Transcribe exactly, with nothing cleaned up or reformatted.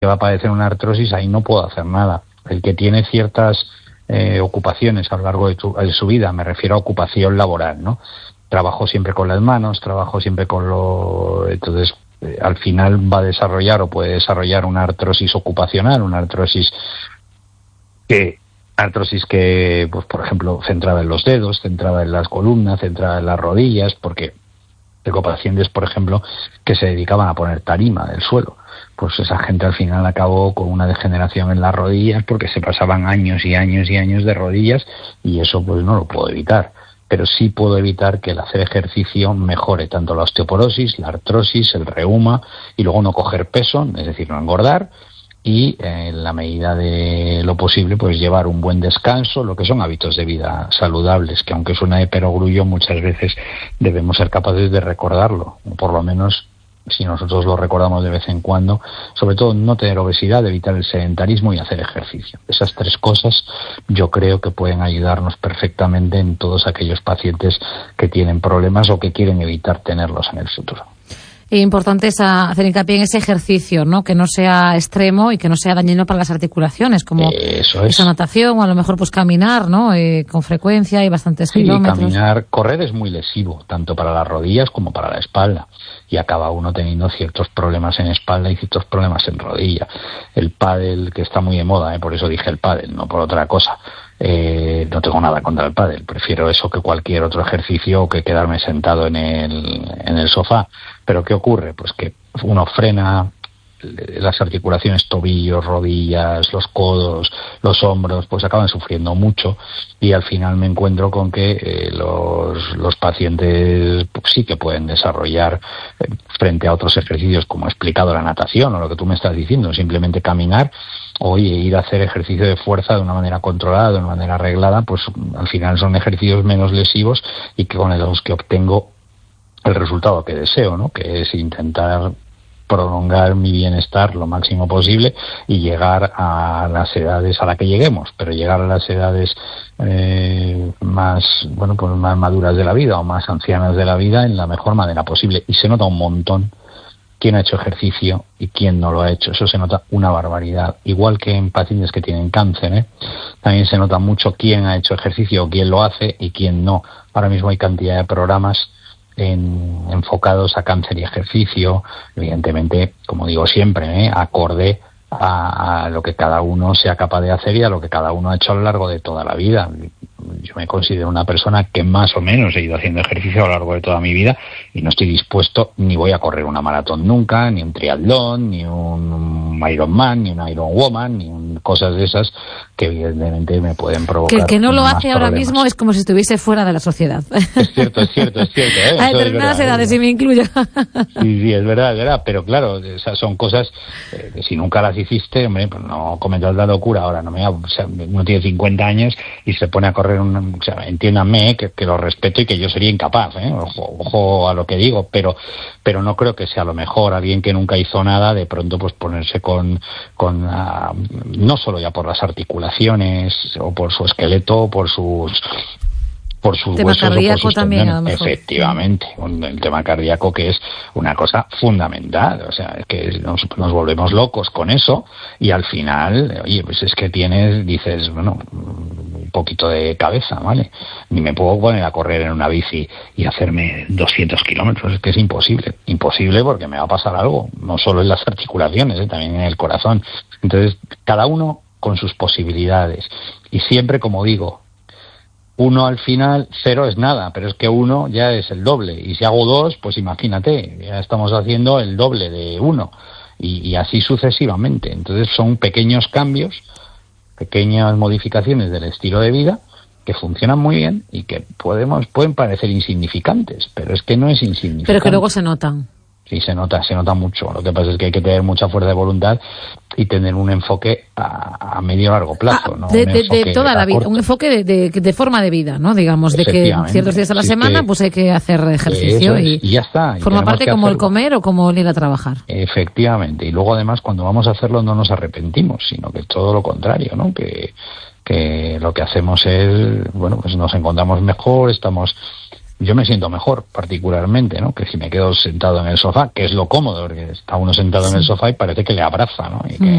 que va a padecer una artrosis, ahí no puedo hacer nada. El que tiene ciertas eh, ocupaciones a lo largo de, tu, de su vida, me refiero a ocupación laboral, ¿no? Trabajo siempre con las manos, trabajo siempre con lo... Entonces, eh, al final va a desarrollar o puede desarrollar una artrosis ocupacional, una artrosis que... artrosis que, pues por ejemplo, centrada en los dedos, centrada en las columnas, centrada en las rodillas, porque tengo pacientes, por ejemplo, que se dedicaban a poner tarima del suelo. Pues esa gente al final acabó con una degeneración en las rodillas porque se pasaban años y años y años de rodillas, y eso pues no lo puedo evitar. Pero sí puedo evitar que el hacer ejercicio mejore tanto la osteoporosis, la artrosis, el reuma, y luego no coger peso, es decir, no engordar, y eh, en la medida de lo posible pues llevar un buen descanso, lo que son hábitos de vida saludables, que aunque suena de perogrullo, muchas veces debemos ser capaces de recordarlo, o por lo menos si nosotros lo recordamos de vez en cuando, sobre todo no tener obesidad, evitar el sedentarismo y hacer ejercicio. Esas tres cosas yo creo que pueden ayudarnos perfectamente en todos aquellos pacientes que tienen problemas o que quieren evitar tenerlos en el futuro. E importante es hacer hincapié en ese ejercicio, ¿no? Que no sea extremo y que no sea dañino para las articulaciones, como Eso es. esa natación o a lo mejor pues caminar, ¿no? Eh, con frecuencia y bastantes sí, kilómetros. Caminar, correr es muy lesivo, tanto para las rodillas como para la espalda, y acaba uno teniendo ciertos problemas en espalda y ciertos problemas en rodilla. El pádel, que está muy de moda, ¿eh? Por eso dije el pádel, no por otra cosa. Eh, no tengo nada contra el pádel, prefiero eso que cualquier otro ejercicio o que quedarme sentado en el, en el sofá. Pero ¿qué ocurre? Pues que uno frena las articulaciones, tobillos, rodillas, los codos, los hombros, pues acaban sufriendo mucho, y al final me encuentro con que eh, los, los pacientes pues, sí que pueden desarrollar eh, frente a otros ejercicios, como he explicado la natación o lo que tú me estás diciendo, simplemente caminar, oye, ir a hacer ejercicio de fuerza de una manera controlada, de una manera arreglada, pues al final son ejercicios menos lesivos y que con los que obtengo el resultado que deseo, ¿no? Que es intentar prolongar mi bienestar lo máximo posible y llegar a las edades a las que lleguemos, pero llegar a las edades eh, más, bueno, pues más maduras de la vida o más ancianas de la vida en la mejor manera posible. Y se nota un montón quién ha hecho ejercicio y quién no lo ha hecho. Eso se nota una barbaridad. Igual que en pacientes que tienen cáncer, ¿eh? También se nota mucho quién ha hecho ejercicio, quién lo hace y quién no. Ahora mismo hay cantidad de programas En, enfocados a cáncer y ejercicio, evidentemente, como digo siempre, ¿eh? acorde a, a lo que cada uno sea capaz de hacer y a lo que cada uno ha hecho a lo largo de toda la vida. Yo me considero una persona que más o menos he ido haciendo ejercicio a lo largo de toda mi vida y no estoy dispuesto, ni voy a correr una maratón nunca, ni un triatlón, ni un Ironman, ni un Ironwoman, ni un, cosas de esas que evidentemente me pueden provocar. Que el que no lo hace ahora problemas. mismo es como si estuviese fuera de la sociedad. Es cierto, es cierto, es cierto. ¿eh? A determinadas edades, si me incluyo. Sí, sí, es verdad, es verdad, pero claro, esas son cosas eh, que si nunca las hiciste, hombre, pues no cometas la locura. Ahora no me o sea, uno tiene cincuenta años y se pone a correr, un, o sea, entiéndanme que, que lo respeto y que yo sería incapaz, ¿eh? ojo, ojo a lo que digo, pero pero no creo que sea lo mejor alguien que nunca hizo nada de pronto pues ponerse con con uh, no solo ya por las articulaciones o por su esqueleto o por sus por sus tema huesos cardíaco o por sus también, tendones. a lo mejor. Efectivamente, el tema cardíaco, que es una cosa fundamental, o sea, es que nos, nos volvemos locos con eso y al final, oye, pues es que tienes, dices, bueno, un poquito de cabeza, ¿vale? Ni me puedo poner a correr en una bici y hacerme doscientos kilómetros, es que es imposible, imposible porque me va a pasar algo, no solo en las articulaciones, ¿eh? También en el corazón. Entonces, cada uno con sus posibilidades y siempre, como digo, uno al final, cero es nada, pero es que uno ya es el doble. Y si hago dos, pues imagínate, ya estamos haciendo el doble de uno. Y, y así sucesivamente. Entonces son pequeños cambios, pequeñas modificaciones del estilo de vida que funcionan muy bien y que podemos pueden parecer insignificantes, pero es que no es insignificante. Pero que luego se notan. Sí, se nota, se nota mucho. Lo que pasa es que hay que tener mucha fuerza de voluntad y tener un enfoque a, a medio largo plazo, ah, ¿no? De, de, de toda la vida, corto. un enfoque de, de, de forma de vida, ¿no? Digamos, de que ciertos días a la sí semana que, pues hay que hacer ejercicio es, y, y ya está. Y forma parte como hacerlo. el comer o como el ir a trabajar. Efectivamente. Y luego además cuando vamos a hacerlo no nos arrepentimos, sino que todo lo contrario, ¿no? Que, que lo que hacemos es, bueno, pues nos encontramos mejor, estamos... Yo me siento mejor, particularmente, ¿no? Que si me quedo sentado en el sofá, que es lo cómodo, porque está uno sentado sí. en el sofá y parece que le abraza, ¿no? Y que,